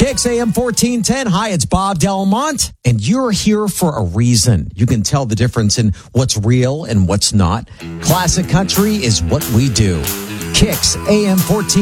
Kicks AM 1410. Hi, it's Bob Delmont, and you're here for a reason. You can tell the difference in what's real and what's not. Classic country is what we do. Kicks AM 1410.